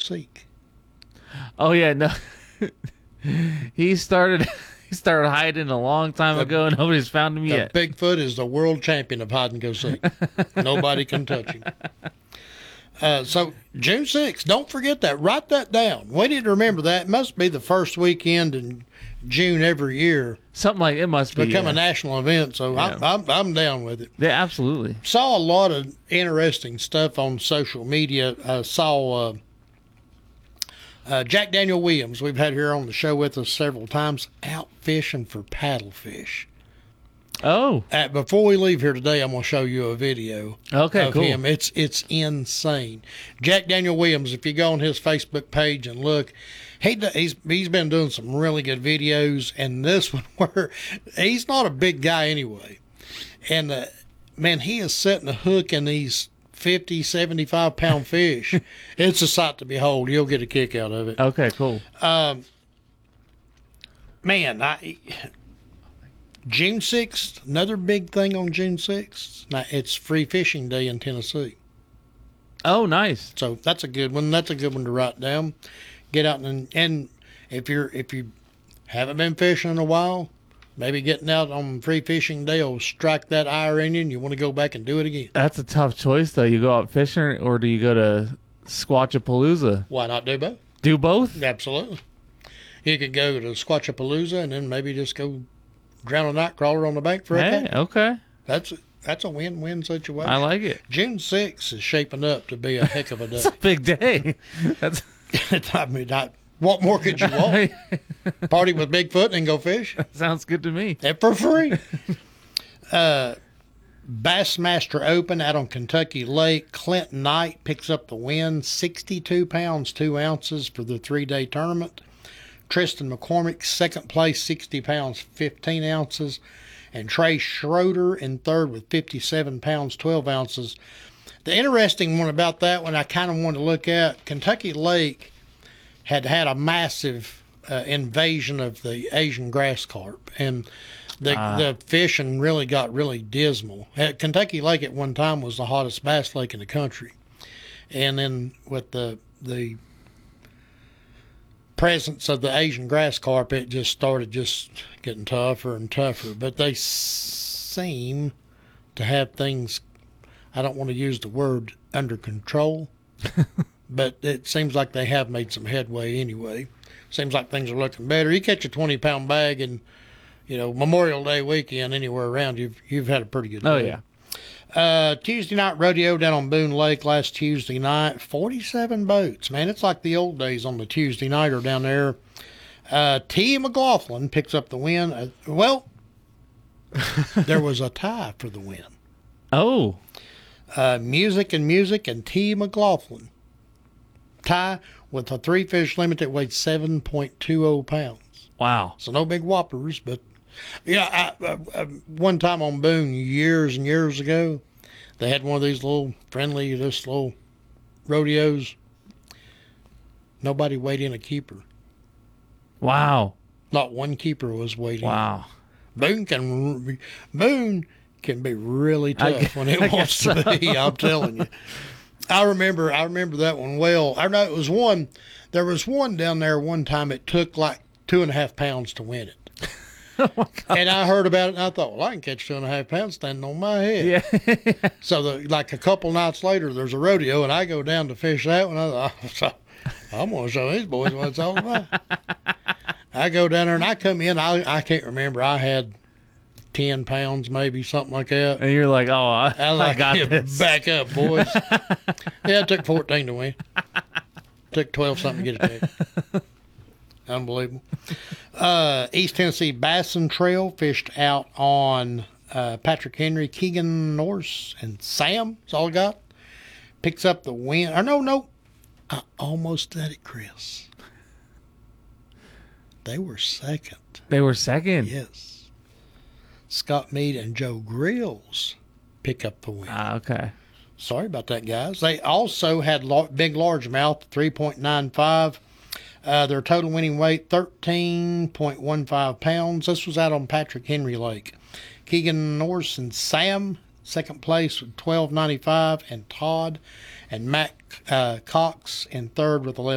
Seek. Oh yeah, no. he started hiding a long time ago, and nobody's found him yet. Bigfoot is the world champion of hide and go seek. Nobody can touch him. So June 6th, don't forget that. Write that down. We need to remember that. It must be the first weekend in June every year. Something like it must become a national event. So yeah. I'm down with it. Yeah, absolutely. Saw a lot of interesting stuff on social media. Saw Jack Daniel Williams, we've had here on the show with us several times, out fishing for paddlefish. Oh. Before we leave here today, I'm going to show you a video of cool. him. It's insane. Jack Daniel Williams, if you go on his Facebook page and look, he's been doing some really good videos, and this one where he's not a big guy anyway. And, man, he is setting a hook in these 50, 75-pound fish. It's a sight to behold. You'll get a kick out of it. Okay, cool. Man, June 6th, another big thing on June 6th. Now, it's Free Fishing Day in Tennessee. Oh, nice. So that's a good one. That's a good one to write down. Get out and if you haven't been fishing in a while, maybe getting out on Free Fishing Day will strike that ire in you, and you want to go back and do it again. That's a tough choice, though. You go out fishing, or do you go to Squatchapalooza? Why not do both? Do both? Absolutely. You could go to Squatchapalooza and then maybe just go drown a night crawler on the bank for a day. Okay. That's a win-win situation. I like it. June 6th is shaping up to be a heck of a day. It's a big day. That's. I mean, what more could you want? Party with Bigfoot and go fish? Sounds good to me. And for free. Bassmaster Open out on Kentucky Lake. Clint Knight picks up the win. 62 pounds, 2 ounces for the 3-day tournament. Tristan McCormick, second place, 60 pounds, 15 ounces. And Trey Schroeder in third with 57 pounds, 12 ounces. The interesting one about that one I kind of wanted to look at, Kentucky Lake had a massive invasion of the Asian grass carp, and the fishing really got really dismal. Kentucky Lake at one time was the hottest bass lake in the country. And then with the presence of the Asian grass carp, it just started getting tougher and tougher. But they seem to have things, I don't want to use the word under control, but it seems like they have made some headway anyway. Seems like things are looking better. You catch a 20-pound bag and, Memorial Day weekend anywhere around, you've had a pretty good day. Oh, yeah. Tuesday night rodeo down on Boone Lake last Tuesday night. 47 boats, man. It's like the old days on the Tuesday nighter down there. T. McLaughlin picks up the win. There was a tie for the win. Oh. Music and T. McLaughlin tie with a 3-fish limit that weighed 7.20 pounds. Wow. So no big whoppers, but I one time on Boone years and years ago, they had one of these little rodeos. Nobody weighed in a keeper. Wow. Not one keeper was weighed in. Wow. Boone can be really tough when it wants to be. I'm telling you. I remember that one well. I know it was one. There was one down there one time. It took like 2.5 pounds to win it. Oh my God. And I heard about it, and I thought, well, I can catch 2.5 pounds standing on my head. Yeah. So, like a couple nights later, there's a rodeo, and I go down to fish that one. I thought, I'm going to show these boys what it's all about. I go down there, and I come in. I can't remember. I had 10 pounds, maybe, something like that. And you're like, oh, I got this. Back up, boys. Yeah, it took 14 to win. Took 12-something to get it back. Unbelievable. East Tennessee Bassin Trail fished out on Patrick Henry, Keegan Norris, and Sam. That's all I got. Picks up the win. Or no. I almost said it, Chris. They were second. They were second? Yes. Scott Mead and Joe Grills pick up the win. Okay. Sorry about that, guys. They also had big largemouth, 3.95. Their total winning weight, 13.15 pounds. This was out on Patrick Henry Lake. Keegan Norris and Sam, second place with 12.95, and Todd and Matt Cox in third with